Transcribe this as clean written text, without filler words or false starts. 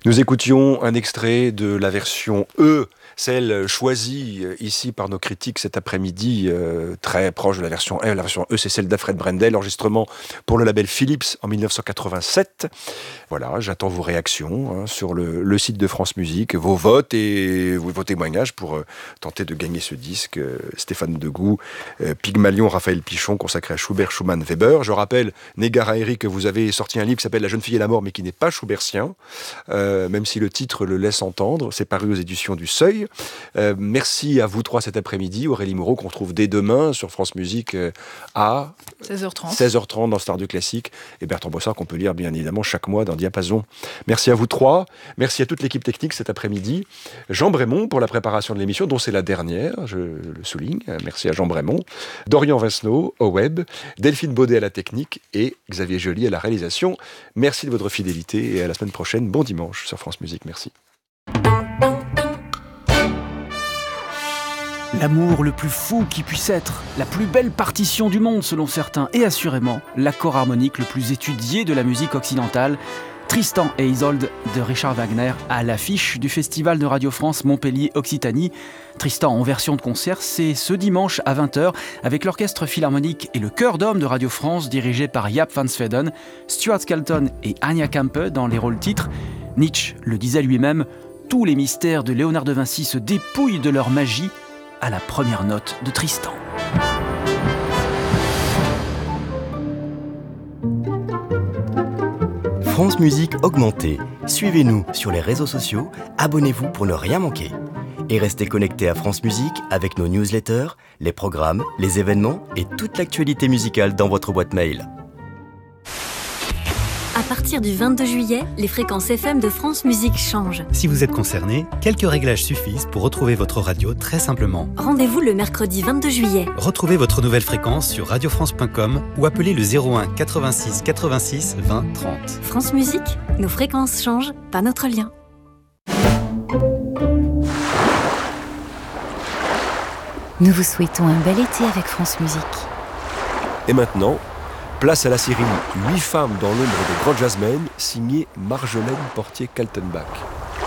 Nous écoutions un extrait de la version E, celle choisie ici par nos critiques cet après-midi, très proche de la version E. La version E, c'est celle d'Alfred Brendel, enregistrement pour le label Philips en 1987. Voilà, j'attends vos réactions sur le site de France Musique, vos votes et vos témoignages pour tenter de gagner ce disque. Stéphane Degout, Pygmalion, Raphaël Pichon, consacré à Schubert, Schumann, Weber. Je rappelle, Négara Eric, que vous avez sorti un livre qui s'appelle La jeune fille et la mort, mais qui n'est pas schubertien. Même si le titre le laisse entendre, c'est paru aux éditions du Seuil. Merci à vous trois cet après-midi, Aurélie Moreau, qu'on retrouve dès demain sur France Musique à 16h30 dans Stars du Classique, et Bertrand Bossard qu'on peut lire bien évidemment chaque mois dans Diapason. Merci à vous trois, merci à toute l'équipe technique cet après-midi. Jean Brémond pour la préparation de l'émission, dont c'est la dernière, je le souligne. Merci à Jean Brémond. Dorian Vincenot au web, Delphine Baudet à la technique et Xavier Joly à la réalisation. Merci de votre fidélité et à la semaine prochaine. Bon dimanche sur France Musique. Merci. L'amour le plus fou qui puisse être, la plus belle partition du monde selon certains, et assurément l'accord harmonique le plus étudié de la musique occidentale, Tristan et Isolde de Richard Wagner à l'affiche du Festival de Radio France Montpellier Occitanie. Tristan en version de concert, c'est ce dimanche à 20h avec l'Orchestre Philharmonique et le Chœur d'Hommes de Radio France dirigé par Jaap van Zweden, Stuart Skelton et Anya Kempe dans les rôles titres. Nietzsche le disait lui-même, tous les mystères de Léonard de Vinci se dépouillent de leur magie à la première note de Tristan. France Musique augmentée. Suivez-nous sur les réseaux sociaux, abonnez-vous pour ne rien manquer. Et restez connectés à France Musique avec nos newsletters, les programmes, les événements et toute l'actualité musicale dans votre boîte mail. À partir du 22 juillet, les fréquences FM de France Musique changent. Si vous êtes concerné, quelques réglages suffisent pour retrouver votre radio très simplement. Rendez-vous le mercredi 22 juillet. Retrouvez votre nouvelle fréquence sur radiofrance.com ou appelez le 01 86 86 20 30. France Musique, nos fréquences changent, pas notre lien. Nous vous souhaitons un bel été avec France Musique. Et maintenant, place à la série 8 femmes dans l'ombre des grands jazzmen, signée Marjolaine Portier-Kaltenbach.